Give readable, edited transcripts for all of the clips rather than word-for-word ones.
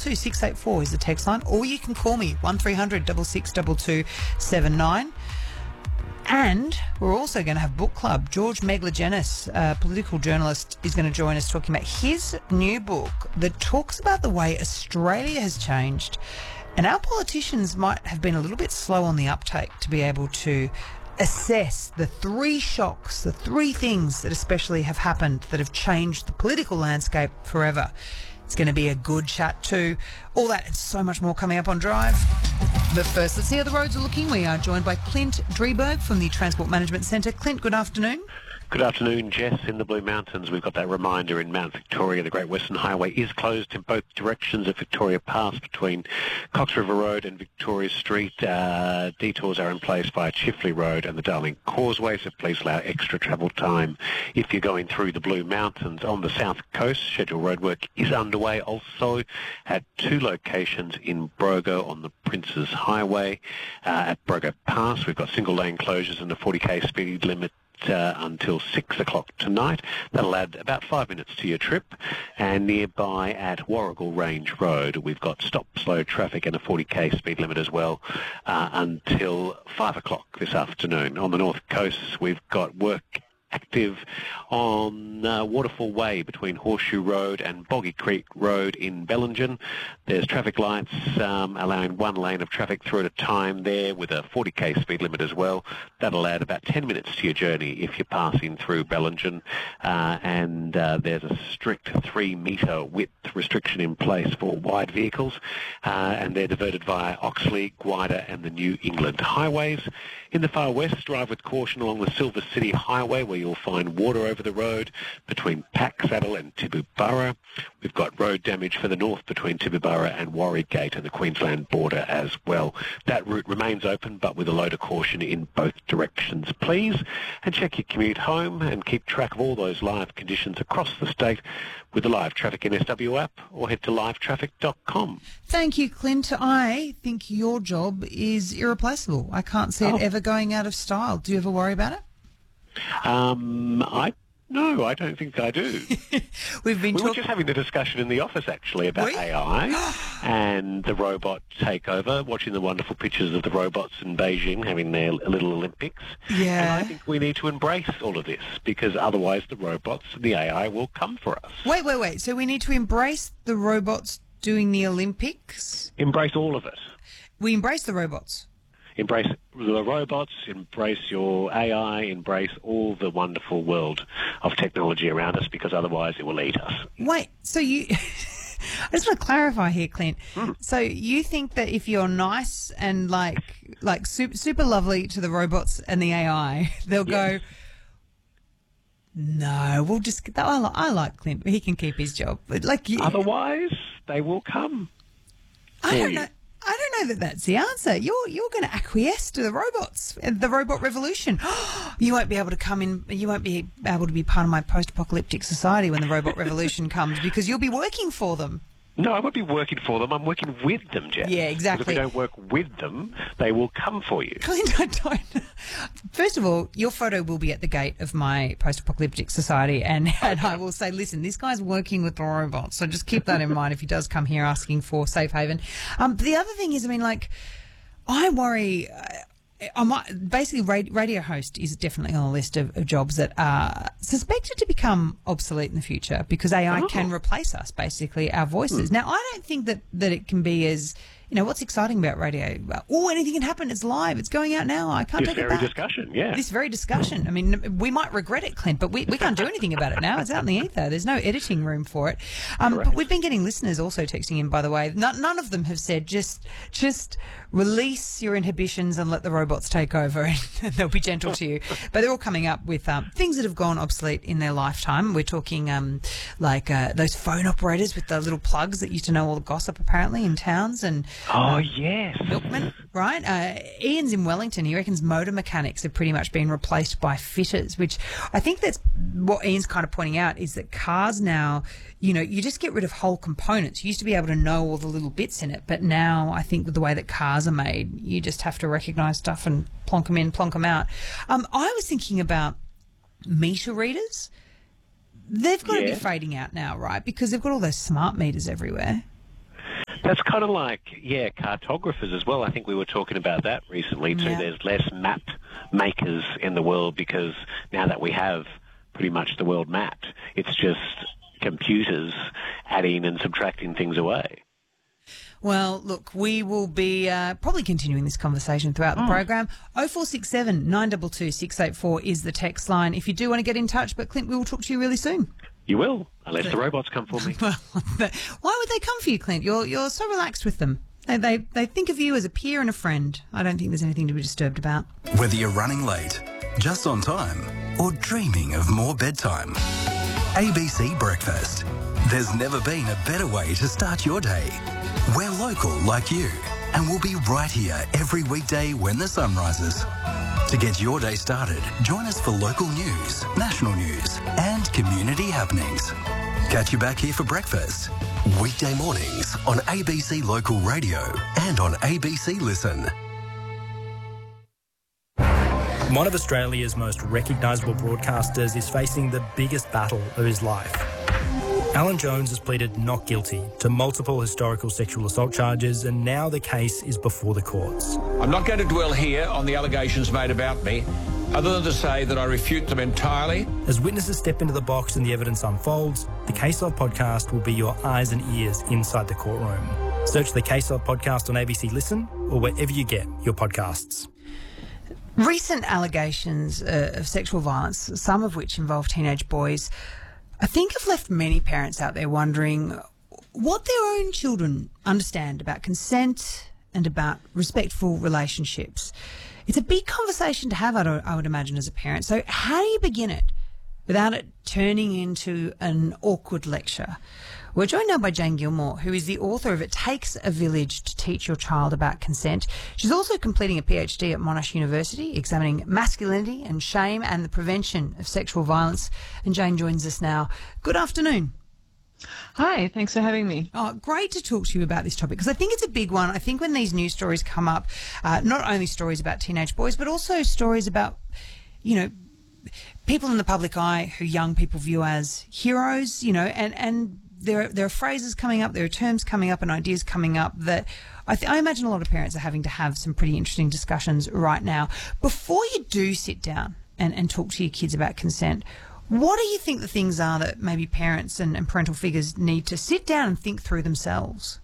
682 is the text line, or you can call me 1300 662279. And we're also going to have book club. George Megalogenis, a political journalist, is going to join us talking about his new book that talks about the way Australia has changed. And our politicians might have been a little bit slow on the uptake to be able to assess the three shocks, the three things that especially have happened that have changed the political landscape forever. It's going to be a good chat too. All that and so much more coming up on Drive. But first, let's see how the roads are looking. We are joined by Clint Drieberg from the Transport Management Centre. Clint, good afternoon. Good afternoon, Jess. In the Blue Mountains, we've got that reminder in Mount Victoria. The Great Western Highway is closed in both directions at Victoria Pass between Cox River Road and Victoria Street. Detours are in place via Chifley Road and the Darling Causeway, so please allow extra travel time if you're going through the Blue Mountains. On the south coast, scheduled roadwork is underway also at two locations in Brogo on the Princes Highway. At Brogo Pass, we've got single-lane closures and a 40k speed limit until 6 o'clock tonight. That'll add about 5 minutes to your trip. And nearby at Warrigal Range Road, we've got stop-slow traffic and a 40k speed limit as well until 5 o'clock this afternoon. On the north coast, we've got work active on Waterfall Way between Horseshoe Road and Boggy Creek Road in Bellingen. There's traffic lights allowing one lane of traffic through at a time there with a 40k speed limit as well. That'll add about 10 minutes to your journey if you're passing through Bellingen. And there's a strict 3-metre width restriction in place for wide vehicles, and they're diverted via Oxley, Gwydir and the New England highways. In the far west, drive with caution along the Silver City Highway, where you'll find water over the road between Packsaddle and Tibooburra. We've got road damage for the north between Tibooburra and Warrygate and the Queensland border as well. That route remains open, but with a load of caution in both directions, please. And check your commute home and keep track of all those live conditions across the state with the Live Traffic NSW app, or head to livetraffic.com. Thank you, Clint. I think your job is irreplaceable. I can't see it ever going out of style. Do you ever worry about it? No, I don't think I do. We were just having the discussion in the office, actually, about AI and the robot takeover, watching the wonderful pictures of the robots in Beijing having their little Olympics. Yeah. And I think we need to embrace all of this, because otherwise the robots and the AI will come for us. Wait. So we need to embrace the robots doing the Olympics? Embrace all of it. We embrace the robots? Embrace the robots, embrace your AI, embrace all the wonderful world of technology around us, because otherwise it will eat us. Wait, so you... I just want to clarify here, Clint. So you think that if you're nice and like super lovely to the robots and the AI, they'll go, no, we'll just... I like Clint. He can keep his job. But otherwise, they will come. I don't know that that's the answer. You're going to acquiesce to the robots, the robot revolution. You won't be able to come in. You won't be able to be part of my post-apocalyptic society when the robot revolution comes, because you'll be working for them. No, I won't be working for them. I'm working with them, Jeff. Yeah, exactly. Because if we don't work with them, they will come for you. Clint, I don't. First of all, your photo will be at the gate of my post-apocalyptic society, and I will say, listen, this guy's working with the robots, so just keep that in mind if he does come here asking for safe haven. The other thing is, I worry... basically, radio host is definitely on the list of jobs that are suspected to become obsolete in the future, because AI can replace us, basically, our voices. Now, I don't think that it can be as... what's exciting about radio? Anything can happen. It's live. It's going out now. I can't take it back. This very discussion. We might regret it, Clint, but we can't do anything about it now. It's out in the ether. There's no editing room for it. But we've been getting listeners also texting in, by the way. None of them have said just release your inhibitions and let the robots take over, and they'll be gentle to you. But they're all coming up with things that have gone obsolete in their lifetime. We're talking those phone operators with the little plugs that used to know all the gossip, apparently, in towns. And yes. Milkman, right? Ian's in Wellington. He reckons motor mechanics have pretty much been replaced by fitters, which I think that's what Ian's kind of pointing out, is that cars now, you just get rid of whole components. You used to be able to know all the little bits in it, but now I think with the way that cars are made, you just have to recognise stuff and plonk them in, plonk them out. I was thinking about meter readers. They've got to be fading out now, right? Because they've got all those smart meters everywhere. That's kind of like, cartographers as well. I think we were talking about that recently too. Yeah. There's less map makers in the world because now that we have pretty much the world mapped, it's just computers adding and subtracting things away. Well, look, we will be probably continuing this conversation throughout the program. 0467 922 684 is the text line if you do want to get in touch. But, Clint, we will talk to you really soon. You will, unless the robots come for me. Well, why would they come for you, Clint? You're so relaxed with them. They think of you as a peer and a friend. I don't think there's anything to be disturbed about. Whether you're running late, just on time, or dreaming of more bedtime, ABC Breakfast. There's never been a better way to start your day. We're local like you, and we'll be right here every weekday when the sun rises. To get your day started, join us for local news, national news, and community happenings. Catch you back here for breakfast. Weekday mornings on ABC Local Radio and on ABC Listen. One of Australia's most recognisable broadcasters is facing the biggest battle of his life. Alan Jones has pleaded not guilty to multiple historical sexual assault charges, and now the case is before the courts. I'm not going to dwell here on the allegations made about me, other than to say that I refute them entirely. As witnesses step into the box and the evidence unfolds, the Case Of podcast will be your eyes and ears inside the courtroom. Search the Case Of podcast on ABC Listen or wherever you get your podcasts. Recent allegations of sexual violence, some of which involve teenage boys, I think have left many parents out there wondering what their own children understand about consent and about respectful relationships. It's a big conversation to have, I would imagine, as a parent. So how do you begin it without it turning into an awkward lecture? We're joined now by Jane Gilmore, who is the author of It Takes a Village to Teach Your Child About Consent. She's also completing a PhD at Monash University, examining masculinity and shame and the prevention of sexual violence. And Jane joins us now. Good afternoon. Hi, thanks for having me. Oh, great to talk to you about this topic because I think it's a big one. I think when these news stories come up, not only stories about teenage boys, but also stories about, people in the public eye who young people view as heroes, and there are phrases coming up, there are terms coming up and ideas coming up that I imagine a lot of parents are having to have some pretty interesting discussions right now. Before you do sit down and talk to your kids about consent, what do you think the things are that maybe parents and parental figures need to sit down and think through themselves?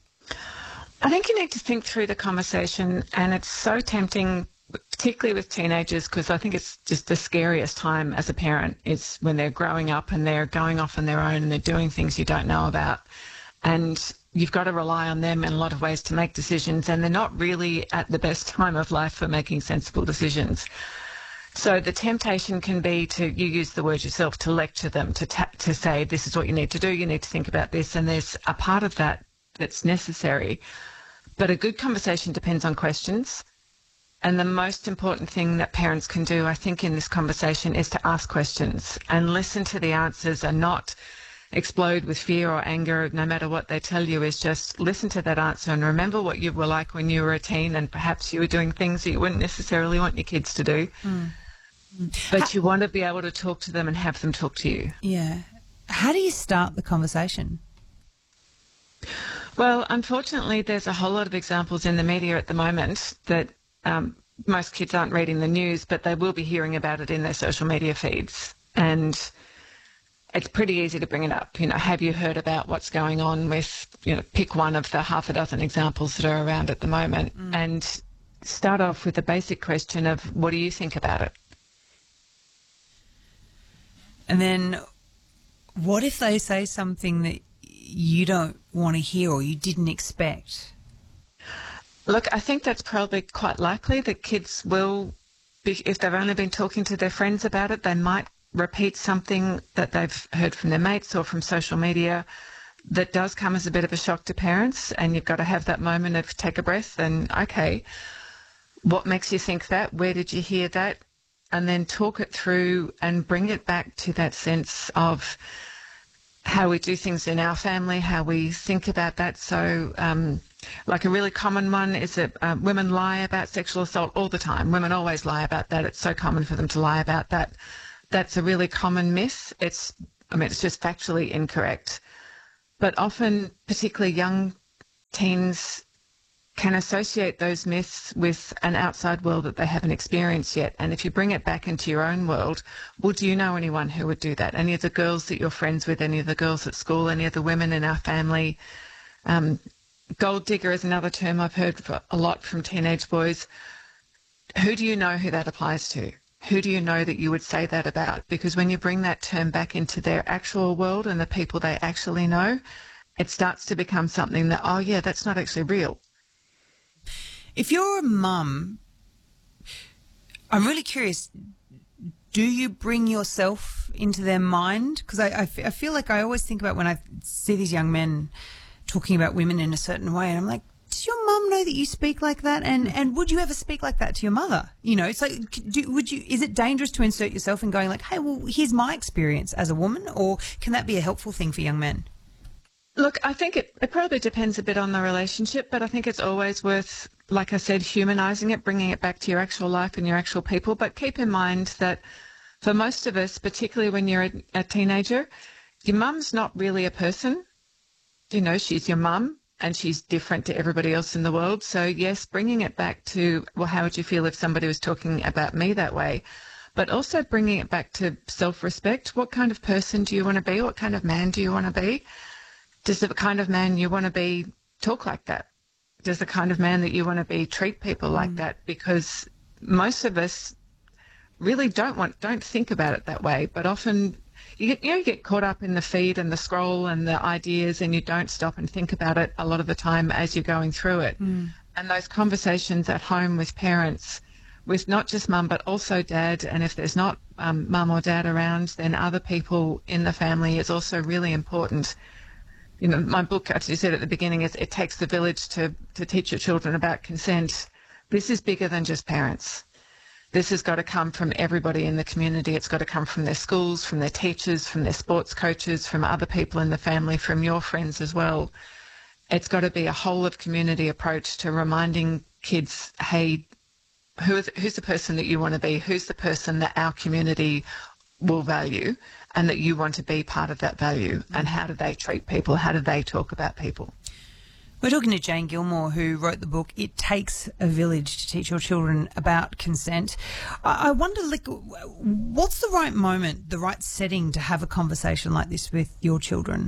I think you need to think through the conversation, and it's so tempting, particularly with teenagers, because I think it's just the scariest time as a parent is when they're growing up and they're going off on their own and they're doing things you don't know about. And you've got to rely on them in a lot of ways to make decisions, and they're not really at the best time of life for making sensible decisions. So the temptation can be to, you use the word yourself, to lecture them, to say, this is what you need to do, you need to think about this, and there's a part of that that's necessary. But a good conversation depends on questions. And the most important thing that parents can do, I think, in this conversation is to ask questions and listen to the answers and not explode with fear or anger no matter what they tell you. Is just listen to that answer and remember what you were like when you were a teen, and perhaps you were doing things that you wouldn't necessarily want your kids to do. But you want to be able to talk to them and have them talk to you. Yeah. How do you start the conversation? Well, unfortunately, there's a whole lot of examples in the media at the moment that most kids aren't reading the news, but they will be hearing about it in their social media feeds. And it's pretty easy to bring it up. Have you heard about what's going on with, pick one of the half a dozen examples that are around at the moment, and start off with a basic question of, what do you think about it? And then what if they say something that you don't want to hear or you didn't expect? Look, I think that's probably quite likely that kids will be, if they've only been talking to their friends about it, they might repeat something that they've heard from their mates or from social media that does come as a bit of a shock to parents, and you've got to have that moment of take a breath and, okay, what makes you think that? Where did you hear that? And then talk it through and bring it back to that sense of how we do things in our family, how we think about that. So like a really common one is that women lie about sexual assault all the time. Women always lie about that. It's so common for them to lie about that. That's a really common myth. It's just factually incorrect. But often, particularly young teens can associate those myths with an outside world that they haven't experienced yet. And if you bring it back into your own world, well, do you know anyone who would do that? Any of the girls that you're friends with, any of the girls at school, any of the women in our family? Gold digger is another term I've heard a lot from teenage boys. Who do you know who that applies to? Who do you know that you would say that about? Because when you bring that term back into their actual world and the people they actually know, it starts to become something that, oh yeah, that's not actually real. If you're a mum, I'm really curious, do you bring yourself into their mind? Because I feel like I always think about when I see these young men talking about women in a certain way, and I'm like, does your mum know that you speak like that? And would you ever speak like that to your mother? You know, so is it dangerous to insert yourself in going like, hey, well, here's my experience as a woman, or can that be a helpful thing for young men? Look, I think it probably depends a bit on the relationship, but I think it's always worth, like I said, humanising it, bringing it back to your actual life and your actual people. But keep in mind that for most of us, particularly when you're a teenager, your mum's not really a person. You know, she's your mum and she's different to everybody else in the world. So, yes, bringing it back to, well, how would you feel if somebody was talking about me that way? But also bringing it back to self-respect. What kind of person do you want to be? What kind of man do you want to be? Does the kind of man you want to be talk like that? Does the kind of man that you want to be treat people like that? Because most of us really don't think about it that way. But often you get caught up in the feed and the scroll and the ideas, and you don't stop and think about it a lot of the time as you're going through it. And those conversations at home with parents, with not just mum but also dad, and if there's not mum or dad around, then other people in the family, is also really important. You know, my book, as you said at the beginning, is It Takes the Village to teach your children about consent. This is bigger than just parents. This has got to come from everybody in the community. It's got to come from their schools, from their teachers, from their sports coaches, from other people in the family, from your friends as well. It's got to be a whole of community approach to reminding kids, hey, who's the person that you want to be? Who's the person that our community will value and that you want to be part of that value? And how do they treat people? How do they talk about people? We're talking to Jane Gilmore, who wrote the book It Takes a Village to Teach Your Children About Consent. I wonder, like, what's the right moment, the right setting to have a conversation like this with your children?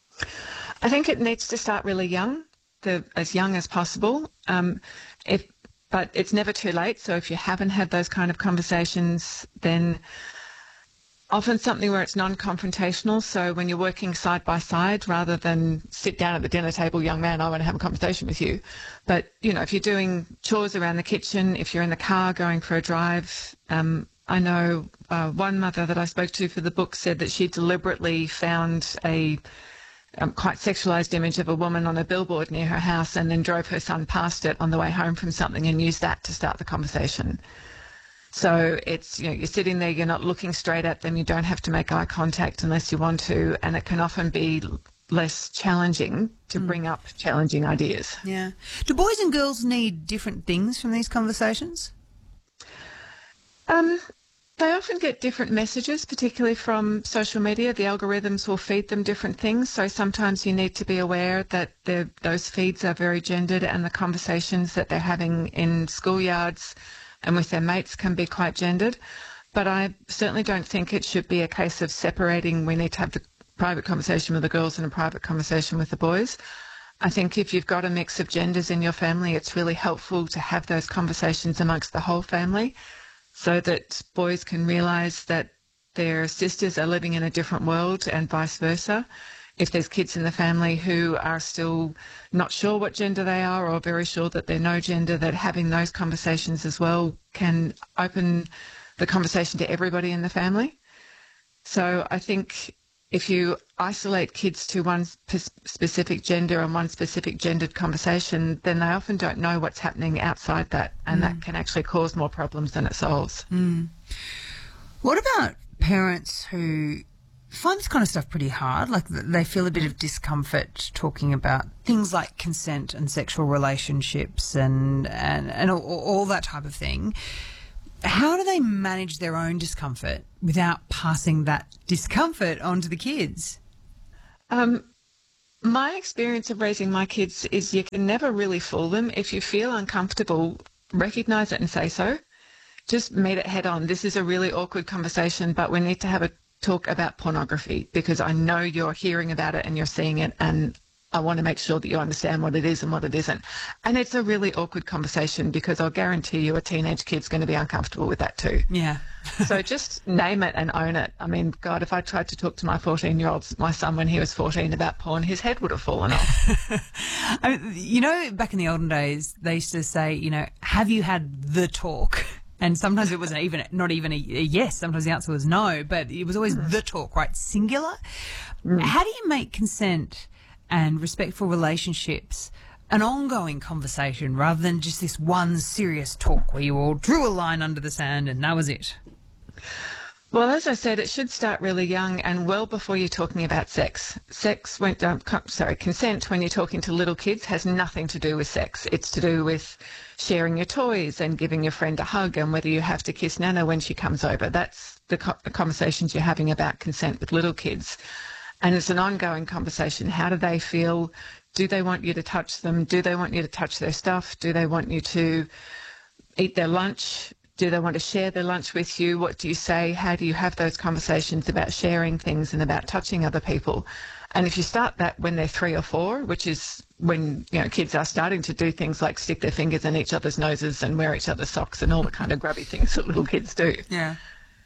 I think it needs to start really young, as young as possible. But it's never too late. So if you haven't had those kind of conversations, then often something where it's non-confrontational. So when you're working side by side, rather than sit down at the dinner table, young man, I want to have a conversation with you. But, you know, if you're doing chores around the kitchen, if you're in the car going for a drive, I know one mother that I spoke to for the book said that she deliberately found a quite sexualised image of a woman on a billboard near her house and then drove her son past it on the way home from something and used that to start the conversation. So it's, you know, you're sitting there, you're not looking straight at them, you don't have to make eye contact unless you want to, and it can often be less challenging to bring up challenging ideas. Yeah. Do boys and girls need different things from these conversations? They often get different messages, particularly from social media. The algorithms will feed them different things. So sometimes you need to be aware that those feeds are very gendered, and the conversations that they're having in schoolyards and with their mates can be quite gendered. But I certainly don't think it should be a case of separating. We need to have the private conversation with the girls and a private conversation with the boys. I think if you've got a mix of genders in your family, it's really helpful to have those conversations amongst the whole family, so that boys can realise that their sisters are living in a different world and vice versa. If there's kids in the family who are still not sure what gender they are or very sure that they're no gender, that having those conversations as well can open the conversation to everybody in the family. So I think if you isolate kids to one specific gender and one specific gendered conversation, then they often don't know what's happening outside that, and that can actually cause more problems than it solves. What about parents who find this kind of stuff pretty hard, like they feel a bit of discomfort talking about things like consent and sexual relationships and all that type of thing? How do they manage their own discomfort without passing that discomfort on to the kids? My experience of raising my kids is you can never really fool them. If you feel uncomfortable, recognise it and say so. Just meet it head on. This is a really awkward conversation, but we need to have a talk about pornography because I know you're hearing about it and you're seeing it, and I want to make sure that you understand what it is and what it isn't. And it's a really awkward conversation because I'll guarantee you a teenage kid's going to be uncomfortable with that too. Yeah. So just name it and own it. I mean, God, if I tried to talk to my 14-year-old, my son, when he was 14 about porn, his head would have fallen off. I mean, you know, back in the olden days, they used to say, you know, have you had the talk? And sometimes it wasn't even, not even a yes. Sometimes the answer was no, but it was always the talk, right? Singular. How do you make consent and respectful relationships an ongoing conversation rather than just this one serious talk where you all drew a line under the sand and that was it? Well, as I said, it should start really young and well before you're talking about sex. Consent when you're talking to little kids has nothing to do with sex. It's to do with sharing your toys and giving your friend a hug and whether you have to kiss Nana when she comes over. That's the conversations you're having about consent with little kids. And it's an ongoing conversation. How do they feel? Do they want you to touch them? Do they want you to touch their stuff? Do they want you to eat their lunch? Do they want to share their lunch with you? What do you say? How do you have those conversations about sharing things and about touching other people? And if you start that when they're 3 or 4, which is when, you know, kids are starting to do things like stick their fingers in each other's noses and wear each other's socks and all the kind of grubby things that little kids do. Yeah.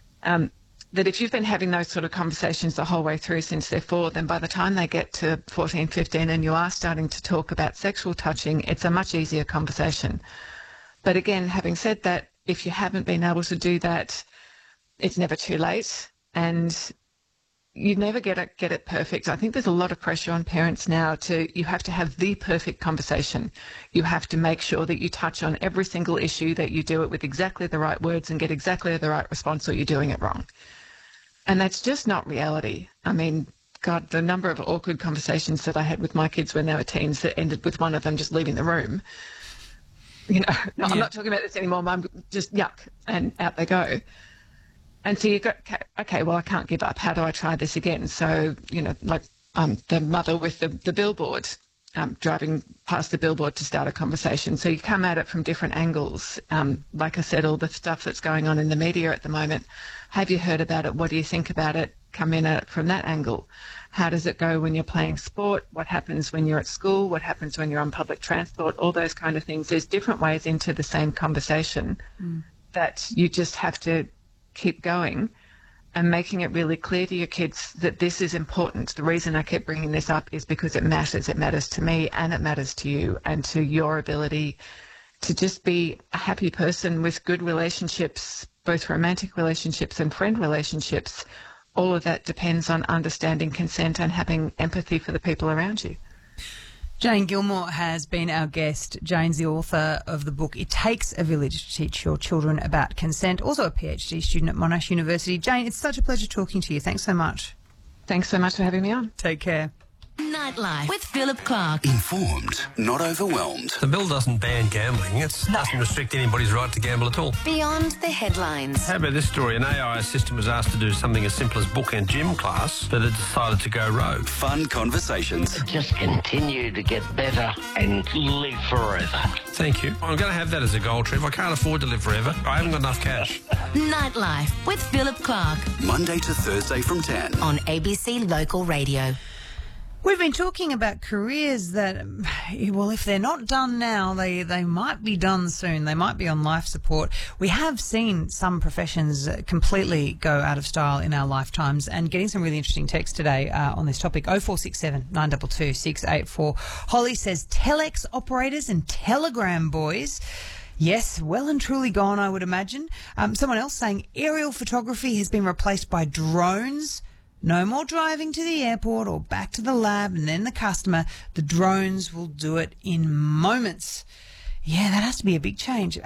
That if you've been having those sort of conversations the whole way through since they're 4, then by the time they get to 14, 15 and you are starting to talk about sexual touching, it's a much easier conversation. But again, having said that, if you haven't been able to do that, it's never too late and you never get it perfect. I think there's a lot of pressure on parents now you have to have the perfect conversation. You have to make sure that you touch on every single issue, that you do it with exactly the right words and get exactly the right response or you're doing it wrong. And that's just not reality. I mean, God, the number of awkward conversations that I had with my kids when they were teens that ended with one of them just leaving the room. You know, no, I'm not talking about this anymore, Mum, just yuck, and out they go. And so you go, okay, well, I can't give up. How do I try this again? So, you know, like the mother with the billboard, driving past the billboard to start a conversation. So you come at it from different angles. Like I said, all the stuff that's going on in the media at the moment. Have you heard about it? What do you think about it? Come in at it from that angle. How does it go when you're playing sport? What happens when you're at school? What happens when you're on public transport? All those kind of things. There's different ways into the same conversation that you just have to keep going and making it really clear to your kids that this is important. The reason I keep bringing this up is because it matters. It matters to me and it matters to you and to your ability to just be a happy person with good relationships, both romantic relationships and friend relationships. All of that depends on understanding consent and having empathy for the people around you. Jane Gilmore has been our guest. Jane's the author of the book It Takes a Village to Teach Your Children About Consent, also a PhD student at Monash University. Jane, it's such a pleasure talking to you. Thanks so much. Thanks so much for having me on. Take care. Nightlife with Philip Clark. Informed, not overwhelmed. The bill doesn't ban gambling. It doesn't restrict anybody's right to gamble at all. Beyond the headlines. How about this story? An AI assistant was asked to do something as simple as book and gym class, but it decided to go rogue. Fun conversations. Just continue to get better and live forever. Thank you. I'm going to have that as a goal, Trev. I can't afford to live forever. I haven't got enough cash. Nightlife with Philip Clark. Monday to Thursday from 10. On ABC Local Radio. We've been talking about careers that, well, if they're not done now, they might be done soon. They might be on life support. We have seen some professions completely go out of style in our lifetimes, and getting some really interesting text today on this topic. 0467 922 684. Holly says telex operators and telegram boys. Yes, well and truly gone, I would imagine. Someone else saying aerial photography has been replaced by drones. No more driving to the airport or back to the lab and then the customer. The drones will do it in moments. Yeah, that has to be a big change.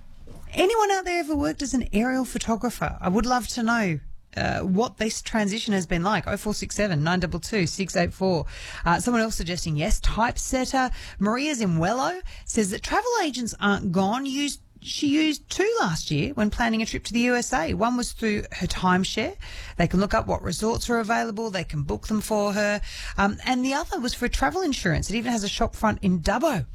Anyone out there ever worked as an aerial photographer? I would love to know what this transition has been like. 0467 922 684. Someone else suggesting yes, typesetter. Maria's in Wello says that travel agents aren't gone. she used 2 last year when planning a trip to the USA. One was through her timeshare. They can look up what resorts are available. They can book them for her. And the other was for travel insurance. It even has a shop front in Dubbo.